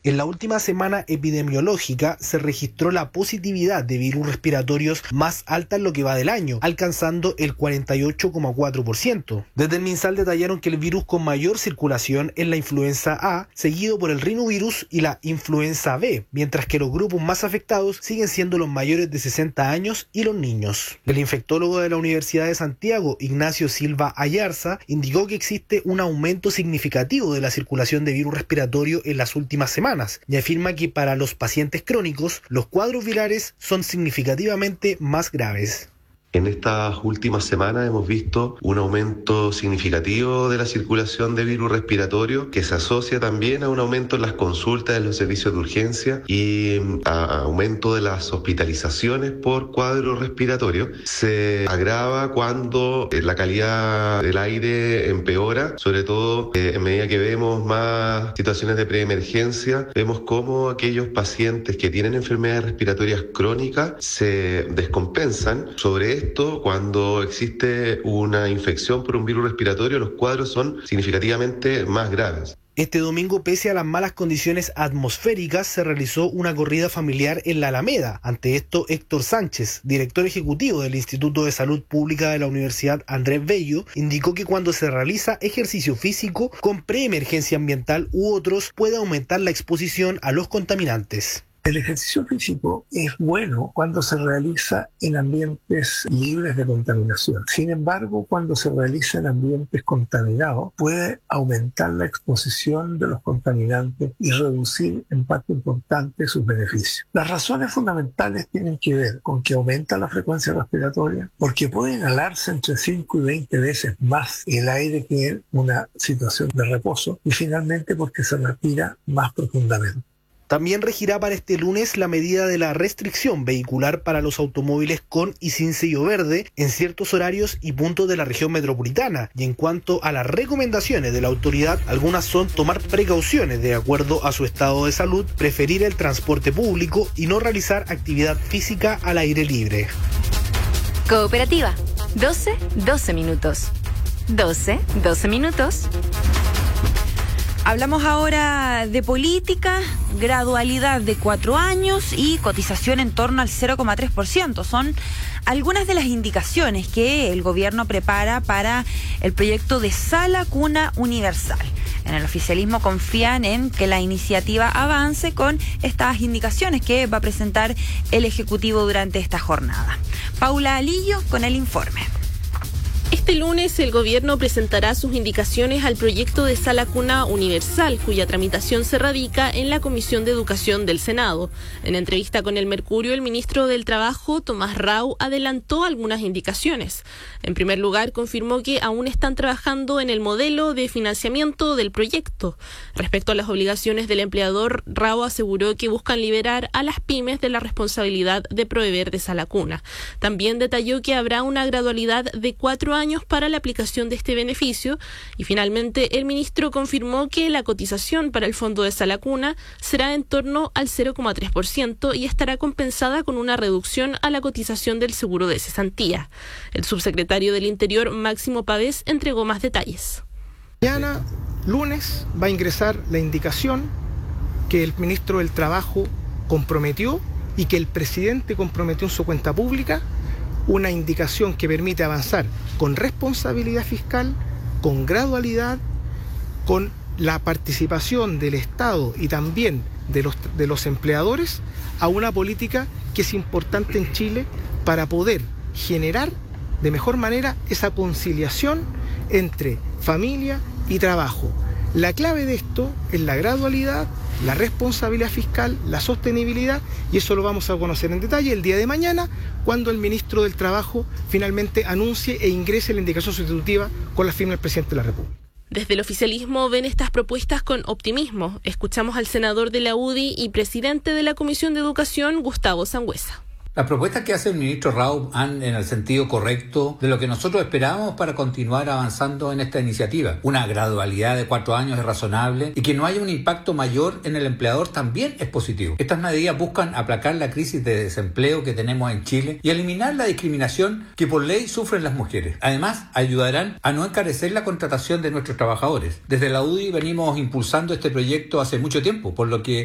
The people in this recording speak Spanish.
En la última semana epidemiológica se registró la positividad de virus respiratorios más alta en lo que va del año, alcanzando el 48,4%. Desde el MinSal detallaron que el virus con mayor circulación es la influenza A, seguido por el rinovirus y la influenza B, mientras que los grupos más afectados siguen siendo los mayores de 60 años y los niños. El infectólogo de la Universidad de Santiago, Ignacio Silva Ayarza, indicó que existe un aumento significativo de la circulación de virus respiratorio en las últimas semanas y afirma que para los pacientes crónicos los cuadros virales son significativamente más graves. En estas últimas semanas hemos visto un aumento significativo de la circulación de virus respiratorio que se asocia también a un aumento en las consultas en los servicios de urgencia y a aumento de las hospitalizaciones por cuadro respiratorio. Se agrava cuando la calidad del aire empeora, sobre todo en medida que vemos más situaciones de preemergencia, vemos cómo aquellos pacientes que tienen enfermedades respiratorias crónicas se descompensan. Sobre esto, cuando existe una infección por un virus respiratorio, los cuadros son significativamente más graves. Este domingo, pese a las malas condiciones atmosféricas, se realizó una corrida familiar en la Alameda. Ante esto, Héctor Sánchez, director ejecutivo del Instituto de Salud Pública de la Universidad Andrés Bello, indicó que cuando se realiza ejercicio físico con preemergencia ambiental u otros, puede aumentar la exposición a los contaminantes. El ejercicio físico es bueno cuando se realiza en ambientes libres de contaminación. Sin embargo, cuando se realiza en ambientes contaminados, puede aumentar la exposición de los contaminantes y reducir en parte importante sus beneficios. Las razones fundamentales tienen que ver con que aumenta la frecuencia respiratoria, porque puede inhalarse entre 5 y 20 veces más el aire que en una situación de reposo, y finalmente porque se respira más profundamente. También regirá para este lunes la medida de la restricción vehicular para los automóviles con y sin sello verde en ciertos horarios y puntos de la región metropolitana. Y en cuanto a las recomendaciones de la autoridad, algunas son tomar precauciones de acuerdo a su estado de salud, preferir el transporte público y no realizar actividad física al aire libre. Cooperativa, 12 minutos. 12 minutos. Hablamos ahora de política, gradualidad de 4 años y cotización en torno al 0,3%. Son algunas de las indicaciones que el gobierno prepara para el proyecto de Sala Cuna Universal. En el oficialismo confían en que la iniciativa avance con estas indicaciones que va a presentar el Ejecutivo durante esta jornada. Paula Alillo con el informe. Este lunes el gobierno presentará sus indicaciones al proyecto de Sala Cuna Universal, cuya tramitación se radica en la Comisión de Educación del Senado. En entrevista con El Mercurio, el ministro del Trabajo, Tomás Rau, adelantó algunas indicaciones. En primer lugar, confirmó que aún están trabajando en el modelo de financiamiento del proyecto. Respecto a las obligaciones del empleador, Rau aseguró que buscan liberar a las pymes de la responsabilidad de proveer de Sala Cuna. También detalló que habrá una gradualidad de 4 años para la aplicación de este beneficio y finalmente el ministro confirmó que la cotización para el fondo de Sala Cuna será en torno al 0,3% y estará compensada con una reducción a la cotización del seguro de cesantía. El subsecretario del Interior, Máximo Pavés, entregó más detalles. Mañana, lunes, va a ingresar la indicación que el ministro del Trabajo comprometió y que el presidente comprometió en su cuenta pública, una indicación que permite avanzar con responsabilidad fiscal, con gradualidad, con la participación del Estado y también de los empleadores a una política que es importante en Chile para poder generar de mejor manera esa conciliación entre familia y trabajo. La clave de esto es la gradualidad, la responsabilidad fiscal, la sostenibilidad, y eso lo vamos a conocer en detalle el día de mañana, cuando el ministro del Trabajo finalmente anuncie e ingrese la indicación sustitutiva con la firma del presidente de la República. Desde el oficialismo ven estas propuestas con optimismo. Escuchamos al senador de la UDI y presidente de la Comisión de Educación, Gustavo Sangüesa. Las propuestas que hace el ministro Rau van en el sentido correcto de lo que nosotros esperábamos para continuar avanzando en esta iniciativa. Una gradualidad de 4 años es razonable y que no haya un impacto mayor en el empleador también es positivo. Estas medidas buscan aplacar la crisis de desempleo que tenemos en Chile y eliminar la discriminación que por ley sufren las mujeres. Además, ayudarán a no encarecer la contratación de nuestros trabajadores. Desde la UDI venimos impulsando este proyecto hace mucho tiempo, por lo que